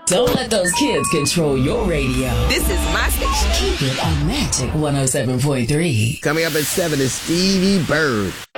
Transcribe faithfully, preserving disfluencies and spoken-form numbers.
Don't let those kids control your radio. This is my station. Keep it on Magic one oh seven point three. Coming up at seven is Stevie Bird.